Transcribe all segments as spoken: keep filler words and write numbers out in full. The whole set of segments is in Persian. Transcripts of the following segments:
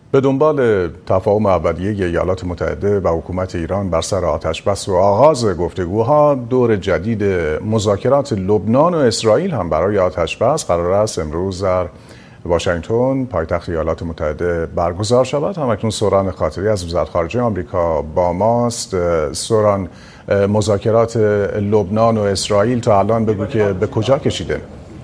به دنبال تفاهم اولیه ایالات متحده و حکومت ایران بر سر آتشبس و آغاز گفتگوها، دور جدید مذاکرات لبنان و اسرائیل هم برای آتشبس قرار است امروز در واشنگتن پایتخت ایالات متحده برگزار شود. همکنون سوران خاطری از وزارت خارجه آمریکا با ماست. سوران، مذاکرات لبنان و اسرائیل تا الان بگو که به کجا کشیده؟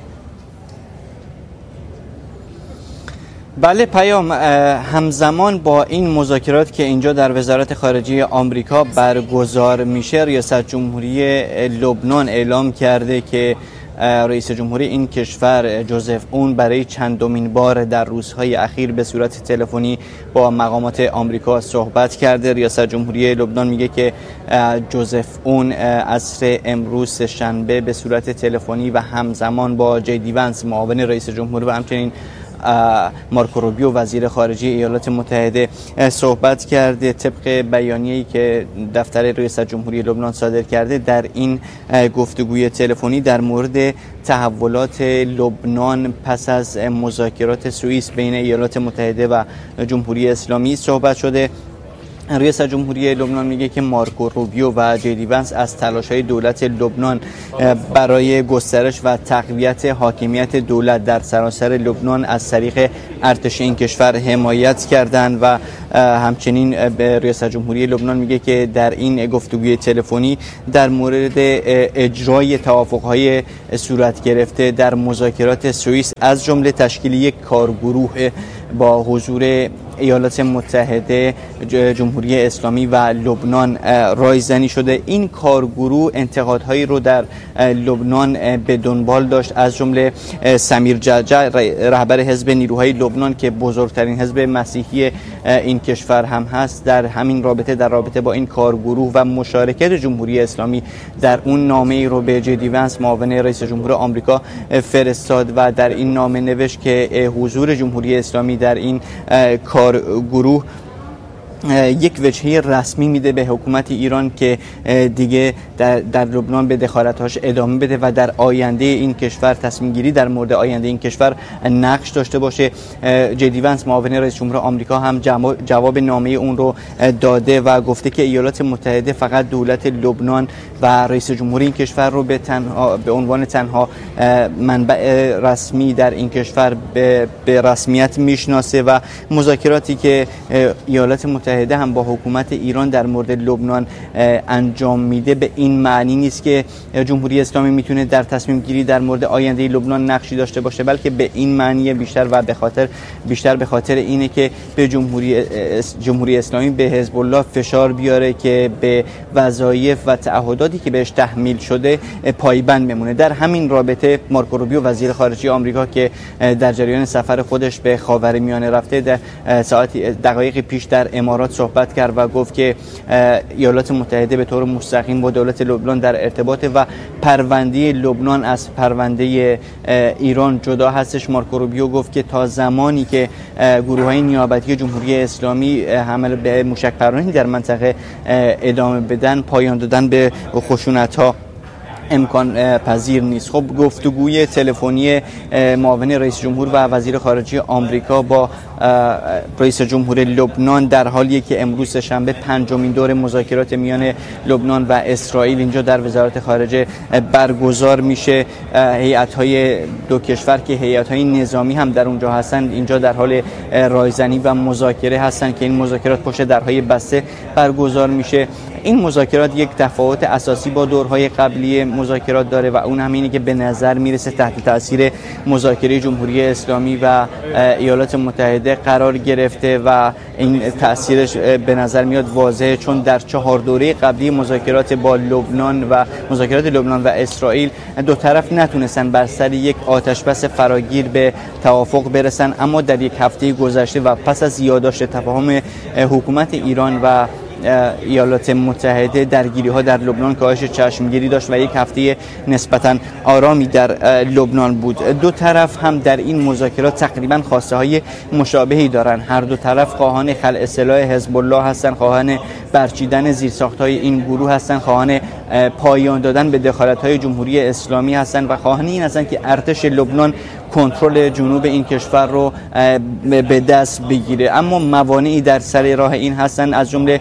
بله پیام، همزمان با این مذاکرات که اینجا در وزارت خارجه آمریکا برگزار میشه، ریاست جمهوری لبنان اعلام کرده که رئیس جمهوری این کشور جوزف اون برای چندمین بار در روزهای اخیر به صورت تلفنی با مقامات آمریکا صحبت کرده. ریاست جمهوری لبنان میگه که جوزف اون عصر امروز شنبه به صورت تلفنی و همزمان با جی دی ونس معاون رئیس جمهوری و همچنین مارکو روبیو وزیر خارجه ایالات متحده صحبت کرده. طبق بیانیه‌ای که دفتر ریاست جمهوری لبنان صادر کرده، در این گفتگوی تلفنی در مورد تحولات لبنان پس از مذاکرات سوئیس بین ایالات متحده و جمهوری اسلامی صحبت شده. ریاست جمهوری لبنان میگه که مارکو روبیو و جی دی ونس از تلاش‌های دولت لبنان برای گسترش و تقویت حاکمیت دولت در سراسر لبنان از طریق ارتش این کشور حمایت کردند و همچنین ریاست جمهوری لبنان میگه که در این گفتگوی تلفنی در مورد اجرای توافق‌های صورت گرفته در مذاکرات سوئیس از جمله تشکیل یک کارگروه با حضور ایالات متحده، جمهوری اسلامی و لبنان رایزنی شده. این کارگروه انتقادهایی رو در لبنان به دنبال داشت، از جمله سمیر جعجع رهبر حزب نیروهای لبنان که بزرگترین حزب مسیحی این کشور هم هست، در همین رابطه در رابطه با این کارگروه و مشارکت جمهوری اسلامی در اون نامه‌ای رو به جی دی ونس معاون رئیس جمهور آمریکا فرستاد و در این نامه نوشت که حضور جمهوری اسلامی در این کارگروه یک وجهه رسمی میده به حکومت ایران که دیگه در, در لبنان به دخالت‌هاش ادامه بده و در آینده این کشور تصمیم گیری در مورد آینده این کشور نقش داشته باشه. جی دی ونس معاون رئیس جمهور آمریکا هم جواب نامه اون رو داده و گفته که ایالات متحده فقط دولت لبنان و رئیس جمهوری این کشور رو به تنها به عنوان تنها منبع رسمی در این کشور به, به رسمیت میشناسه و مذاکراتی که ایالات متحده هم با حکومت ایران در مورد لبنان انجام میده به این معنی نیست که جمهوری اسلامی میتونه در تصمیم گیری در مورد آینده لبنان نقشی داشته باشه، بلکه به این معنی بیشتر و به خاطر بیشتر به خاطر اینه که به جمهوری جمهوری اسلامی به حزب الله فشار بیاره که به وظایف و تعهداتی که بهش تحمیل شده پایبند بمونه. در همین رابطه مارکو روبیو وزیر خارجه آمریکا که در جریان سفر خودش به خاورمیانه رفته، در ساعت دقایقی پیش در امارات صحبت کرد و گفت که ایالات متحده به طور مستقیم با دولت لبنان در ارتباط و پرونده لبنان از پرونده ایران جدا هستش. مارکو روبیو گفت که تا زمانی که گروه‌های نیابتی جمهوری اسلامی حمله به موشک‌پرانی در منطقه ادامه بدن، پایان دادن به خشونت‌ها امکان پذیر نیست. خب گفتگوی تلفنی معاون رئیس جمهور و وزیر خارجه آمریکا با رئیس جمهور لبنان در حالیه که امروز شنبه پنجمین دور مذاکرات میان لبنان و اسرائیل اینجا در وزارت خارجه برگزار میشه. هیئت‌های دو کشور که هیئت‌های نظامی هم در اونجا هستن اینجا در حال رایزنی و مذاکره هستن که این مذاکرات پشت درهای بسته برگزار میشه. این مذاکرات یک تفاوت اساسی با دورهای قبلی مذاکرات داره و اون همینه که به نظر میرسه تحت تاثیر مذاکره جمهوری اسلامی و ایالات متحده قرار گرفته و این تاثیرش به نظر میاد واضحه، چون در چهار دوره قبلی مذاکرات با لبنان و مذاکرات لبنان و اسرائیل دو طرف نتونستن بر سر یک آتشبس فراگیر به توافق برسن، اما در یک هفته گذشته و پس از یادداشت تفاهم حکومت ایران و ایالات متحده درگیری ها در لبنان کاهش چشمگیری داشت و یک هفته نسبتاً آرامی در لبنان بود. دو طرف هم در این مذاکرات تقریباً خواسته های مشابهی دارن. هر دو طرف خواهان خلع سلاح حزب الله هستن، خواهان برچیدن زیرساخت های این گروه هستن، خواهان پایان دادن به دخالت های جمهوری اسلامی هستن و خواهان این هستن که ارتش لبنان کنترل جنوب این کشور رو به دست بگیره. اما موانعی در سر راه این هستن، از جمله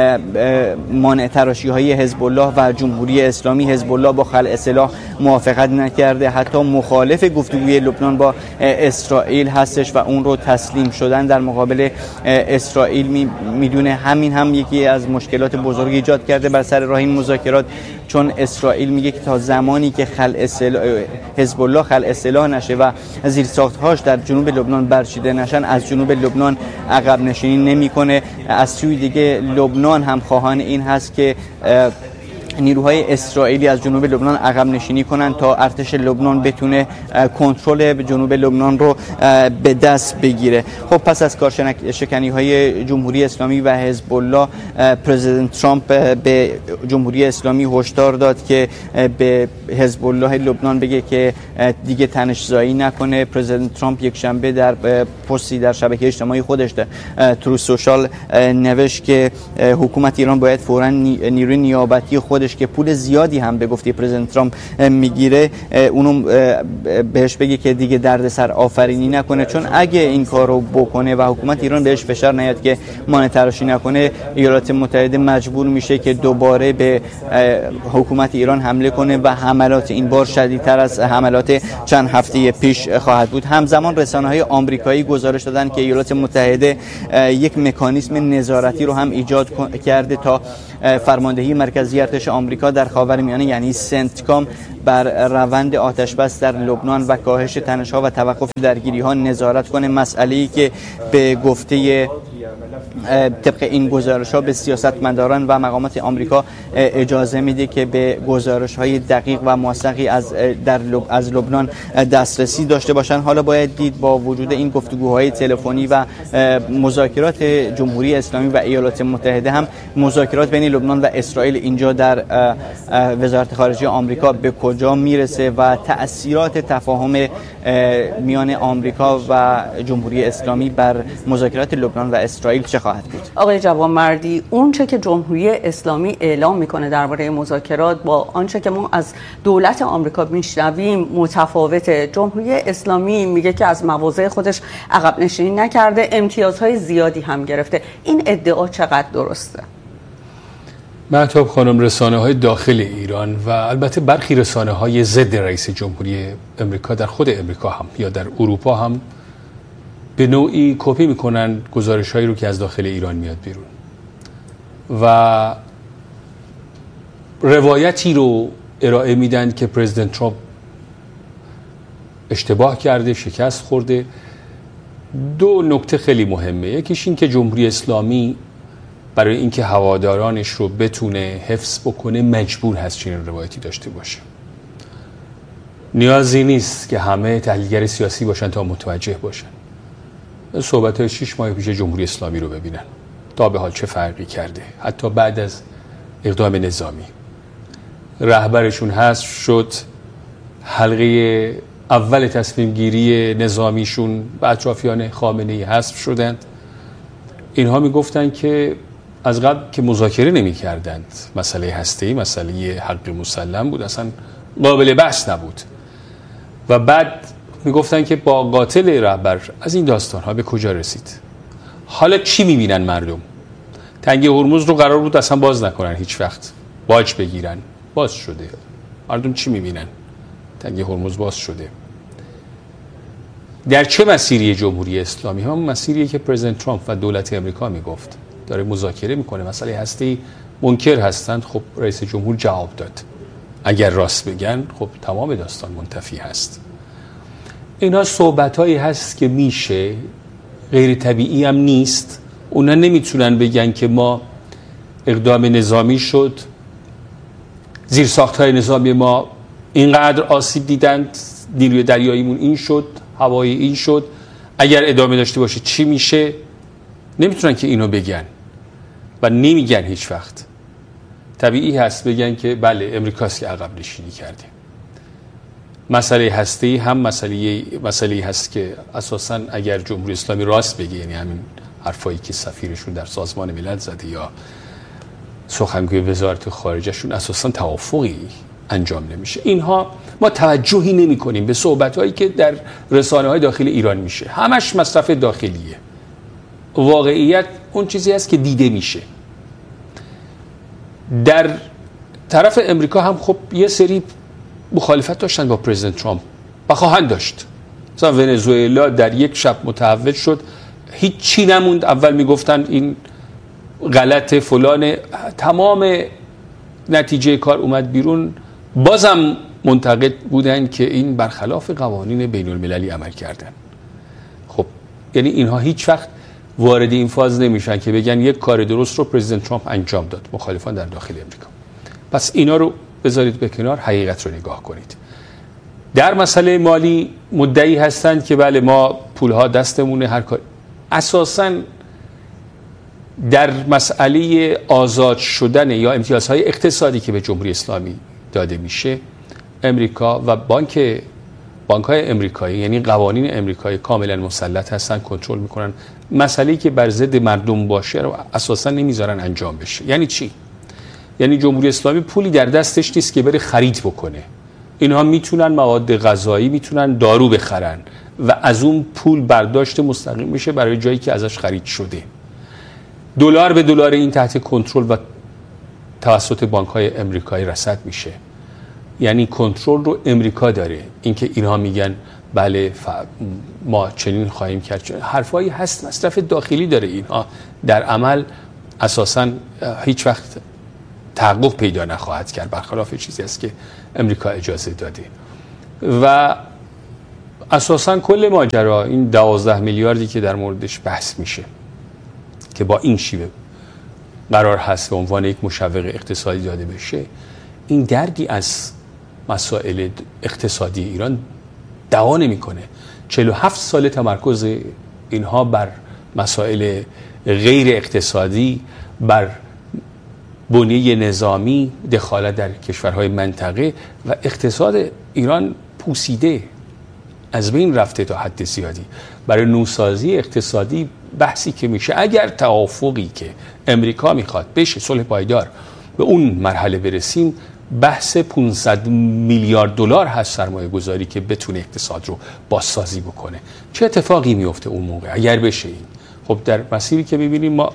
مانع تراشی های حزب الله و جمهوری اسلامی. حزب الله با خلع سلاح موافقت نکرده، حتی مخالف گفتگوی لبنان با اسرائیل هستش و اون رو تسلیم شدن در مقابل اسرائیل میدونه. همین هم یکی از مشکلات بزرگی ایجاد کرده بر سر راه این مذاکرات، چون اسرائیل میگه که تا زمانی که خلع سلاح حزب الله خلع سلاح نشه و زیرساخت‌هاش در جنوب لبنان برچیده نشن، از جنوب لبنان عقب نشینی نمیکنه. از سوی دیگه لبنان هم خواهان این هست که نیروهای اسرائیلی از جنوب لبنان عقب نشینی کنند تا ارتش لبنان بتونه کنترل جنوب لبنان رو به دست بگیره. خب پس از کارشکنی های جمهوری اسلامی و حزب الله، پرزیدنت ترامپ به جمهوری اسلامی هشدار داد که به حزب الله لبنان بگه که دیگه تنش‌زایی نکنه. پرزیدنت ترامپ یک شنبه در پستی در شبکه اجتماعی خودش ترو سوشال نوشت که حکومت ایران باید فوراً نیروی نیابتی خود که پول زیادی هم به گفته پرزیدنت ترامپ میگیره اونو بهش بگه که دیگه دردسر آفرینی نکنه، چون اگه این کارو بکنه و حکومت ایران بهش فشار نیاد که مانع تراشی نکنه، ایالات متحده مجبور میشه که دوباره به حکومت ایران حمله کنه و حملات این بار شدیدتر از حملات چند هفته پیش خواهد بود. همزمان رسانه‌های آمریکایی گزارش دادن که ایالات متحده یک مکانیزم نظارتی رو هم ایجاد کرده تا فرماندهی مرکزی ارتش آمریکا در خاورمیانه یعنی سنتکام بر روند آتش‌بس در لبنان و کاهش تنش‌ها و توقف درگیری‌ها نظارت کنه. مسئله‌ای که به گفته طبق این گزارش‌ها به سیاستمداران و مقامات آمریکا اجازه میده که به گزارش‌های دقیق و موثقی از در لب... از لبنان دسترسی داشته باشن. حالا باید دید با وجود این گفتگوهای تلفنی و مذاکرات جمهوری اسلامی و ایالات متحده، هم مذاکرات بین لبنان و اسرائیل اینجا در وزارت خارجه آمریکا به کجا میرسه و تأثیرات تفاهم میان آمریکا و جمهوری اسلامی بر مذاکرات لبنان و اسرائیل چه خواهد بود؟ آقای جوانمردی، اون چه که جمهوری اسلامی اعلام میکنه درباره مذاکرات با آنچه که ما از دولت آمریکا میشنویم متفاوته. جمهوری اسلامی میگه که از مواضع خودش عقب نشینی نکرده، امتیازهای زیادی هم گرفته. این ادعا چقدر درسته؟ مهتاب خانم، رسانه های داخل ایران و البته برخی رسانه های ضد رئیس جمهوری امریکا در خود امریکا هم یا در اروپا هم به نوعی کپی میکنن گزارش هایی رو که از داخل ایران میاد بیرون و روایتی رو ارائه میدن که پرزیدنت ترامپ اشتباه کرده، شکست خورده. دو نکته خیلی مهمه. یکیش این که جمهوری اسلامی برای اینکه هوادارانش رو بتونه حفظ بکنه مجبور هست چنین روایتی داشته باشه. نیازی نیست که همه تحلیلگر سیاسی باشن تا متوجه باشن. صحبت‌های شش ماه پیش جمهوری اسلامی رو ببینن تا به حال چه فرقی کرده. حتی بعد از اقدام نظامی رهبرشون حذف شد، حلقه اول تصمیم گیری نظامیشون و اطرافیان خامنه‌ای حذف شدند. اینها میگفتن که از قبل که مذاکره نمی کردند، مسئله هسته‌ای مسئله حق مسلم بود، اصلا قابل بحث نبود. و بعد میگفتن که با قاتل رهبر از این داستان ها به کجا رسید. حالا چی میبینن مردم؟ تنگه هرمز رو قرار بود اصلا باز نکنن، هیچ وقت باج بگیرن، باز شده. مردم چی میبینن؟ تنگه هرمز باز شده. در چه مسیری جمهوری اسلامی؟ همون مسیریه که پرزیدنت ترامپ و دولت امریکا میگفت داره مذاکره میکنه، مسئله هستی منکر هستند. خب رئیس جمهور جواب داد اگر راست بگن خب تمام داستان منتفی هست. اینا صحبتایی هست که میشه، غیر طبیعی هم نیست. اونا نمیتونن بگن که ما اقدام نظامی شد، زیر ساخت‌های نظامی ما اینقدر آسیب دیدند، نیروی دریاییمون این شد، هوایی این شد، اگر ادامه داشته باشه چی میشه. نمیتونن که اینو بگن و نمیگن هیچ وقت. طبیعی هست بگن که بله امریکاست که عقب نشینی کرده. مسئله هستی هم مسئله مسئله هست که اساساً اگر جمهوری اسلامی راست بگه، یعنی همین حرفایی که سفیرشون در سازمان ملل زده یا سخنگوی وزارت خارجه شون، اساساً توافقی انجام نمیشه. اینها ما توجهی نمی کنیم به صحبت هایی که در رسانه های داخل ایران میشه، همش مصرف داخلیه. واقعیت اون چیزی است که دیده میشه. در طرف امریکا هم خب یه سری مخالفت داشتن با پرزیدنت ترامپ و خواهند داشت. مثلا ونزوئلا در یک شب متحول شد، هیچ چی نموند. اول میگفتن این غلط فلان، تمام نتیجه کار اومد بیرون، بازم منتقد بودن که این برخلاف قوانین بین المللی عمل کردن. خب یعنی اینها هیچ وقت وارد این فاز نمیشن که بگن یک کار درست رو پرزیدنت ترامپ انجام داد، مخالفان در داخل امریکا. پس اینا رو بذارید به کنار، حقیقت رو نگاه کنید. در مسئله مالی مدعی هستند که بله ما پولها دستمونه هر کار. اساساً در مسئله آزاد شدن یا امتیازهای اقتصادی که به جمهوری اسلامی داده میشه، امریکا و بانک بانک‌های امریکایی، یعنی قوانین امریکایی کاملا مسلط هستن، کنترل میکنن. مسئله‌ای که بر ضد مردم باشه رو اساساً نمیذارن انجام بشه. یعنی چی؟ یعنی جمهوری اسلامی پولی در دستش نیست که بره خرید بکنه. اینها میتونن مواد غذایی، میتونن دارو بخرن و از اون پول برداشت مستقیم میشه برای جایی که ازش خرید شده. دلار به دلار این تحت کنترل و توسط بانک‌های امریکایی رصد میشه. یعنی کنترل رو امریکا داره. اینکه اینها میگن بله ما چنین خواهیم کرد، حرفایی هست مصرف داخلی داره. اینها در عمل اساساً هیچ وقت تحقق پیدا نخواهد کرد، برخلاف چیزی است که امریکا اجازه داده. و اساساً کل ماجرا این دوازده میلیاردی که در موردش بحث میشه که با این شیوه قرار هست به عنوان یک مشوق اقتصادی داده بشه، این دردی از مسائل اقتصادی ایران دوا نمیکنه. چهل و هفت سال تمرکز اینها بر مسائل غیر اقتصادی، بر بنیه نظامی، دخالت در کشورهای منطقه و اقتصاد ایران پوسیده، از بین رفته تا حد زیادی. برای نوسازی اقتصادی بحثی که میشه، اگر توافقی که امریکا میخواد بشه صلح پایدار، به اون مرحله برسیم، بحث پانصد میلیارد دلار هست سرمایه گذاری که بتونه اقتصاد رو بازسازی بکنه. چه اتفاقی میفته اون موقع اگر بشه این؟ خب در مسیری که میبینیم ما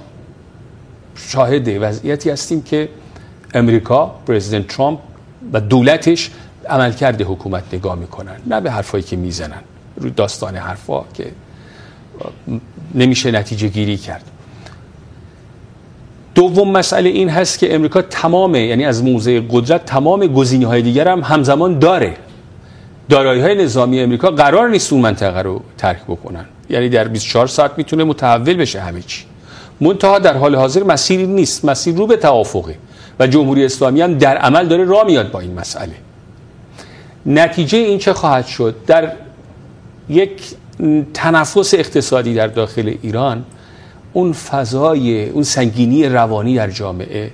شاهد وضعیتی هستیم که امریکا، پرزیدنت ترامپ و دولتش عملکرد حکومت نگاه میکنن، نه به حرفایی که میزنن. روی داستان حرفا که نمیشه نتیجه گیری کرد. دوم مسئله این هست که امریکا تمام، یعنی از موضع قدرت، تمام گزینه‌های دیگر هم همزمان داره. دارایی‌های نظامی امریکا قرار نیست اون منطقه رو ترک بکنن، یعنی در بیست و چهار ساعت میتونه متحول بشه همه چی. منتها در حال حاضر مسیری نیست، مسیر رو به توافقه و جمهوری اسلامی هم در عمل داره راه میاد با این مسئله. نتیجه این چه خواهد شد؟ در یک تنفس اقتصادی در داخل ایران، اون فضای، اون سنگینی روانی در جامعه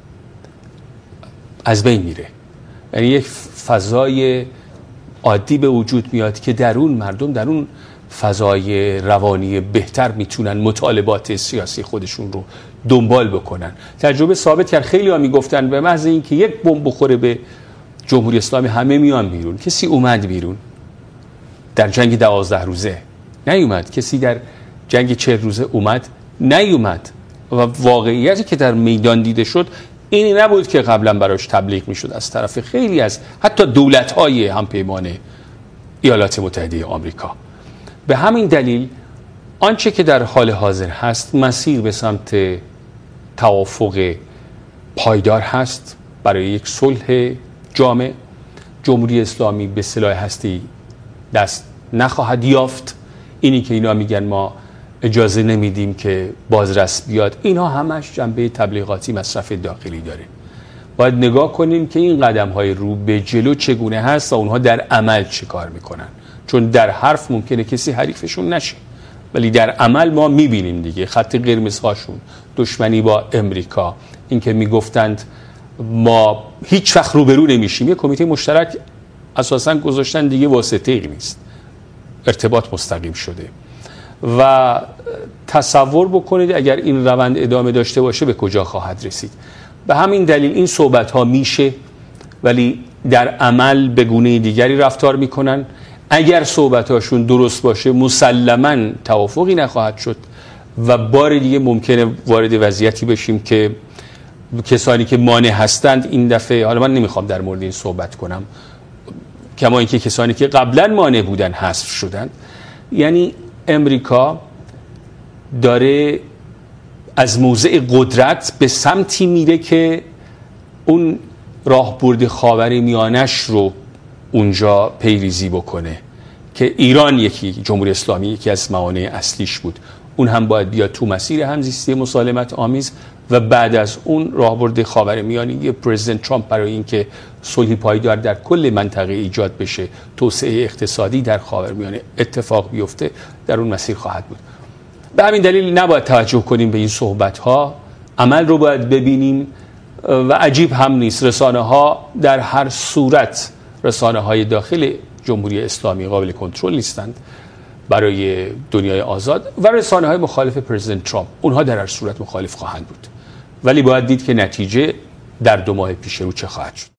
از بین میره. یعنی یک فضای عادی به وجود میاد که در اون مردم در اون فضای روانی بهتر میتونن مطالبات سیاسی خودشون رو دنبال بکنن. تجربه ثابت کرد، خیلی ها میگفتن به محض اینکه یک بمب بخوره به جمهوری اسلامی همه میان بیرون. کسی اومد بیرون در جنگ دوازده روزه؟ نیومد. کسی در جنگ چهل روزه اومد؟ نیومد. و واقعیتی که در میدان دیده شد اینی نبود که قبلا براش تبلیغ میشد از طرف خیلی از حتی دولت‌های همپیمان ایالات متحده آمریکا. به همین دلیل آنچه که در حال حاضر هست مسیر به سمت توافق پایدار هست برای یک صلح جامع. جمهوری اسلامی به سلاح هستی دست نخواهد یافت. اینی که اینا میگن ما اجازه نمیدیم که بازرس بیاد، اینها همش جنبه تبلیغاتی مصرف داخلی داره. باید نگاه کنیم که این قدم‌های رو به جلو چگونه هست و اونها در عمل چه کار میکنن. چون در حرف ممکنه کسی حریفشون نشه، ولی در عمل ما میبینیم دیگه خط قرمزهاشون، دشمنی با امریکا، اینکه میگفتند ما هیچ وقت روبرو نمیشیم. یک کمیته مشترک اساساً گذاشتن دیگه، واسطه ای نیست، ارتباط مستقیم شده. و تصور بکنید اگر این روند ادامه داشته باشه به کجا خواهد رسید. به همین دلیل این صحبت ها میشه، ولی در عمل به گونه دیگری رفتار میکنن. اگر صحبتاشون درست باشه مسلماً توافقی نخواهد شد و بار دیگه ممکنه وارد وضعیتی بشیم که کسانی که مانع هستند این دفعه، حالا من نمیخوام در مورد این صحبت کنم، کما اینکه کسانی که قبلا مانع بودن حذف شدند. یعنی امریکا داره از موضع قدرت به سمتی میره که اون راهبرد خاورمیانه‌اش رو اونجا پیریزی بکنه که ایران یکی، جمهوری اسلامی یکی از موانع اصلیش بود، اون هم باید بیاد تو مسیر همزیستی مسالمت آمیز و بعد از اون راهبرد خاورمیانه پرزیدنت ترامپ برای اینکه صلح پایدار در کل منطقه ایجاد بشه، توسعه اقتصادی در خاورمیانه اتفاق بیفته، در اون مسیر خواهد بود. به همین دلیل نباید توجه کنیم به این صحبت ها، عمل رو باید ببینیم و عجیب هم نیست رسانه ها در هر صورت، رسانه های داخل جمهوری اسلامی قابل کنترل نیستند برای دنیای آزاد و رسانه های مخالف پرزیدنت ترامپ اونها در هر صورت مخالف خواهند بود، ولی باید دید که نتیجه در دو ماه پیش رو چه خواهد شد.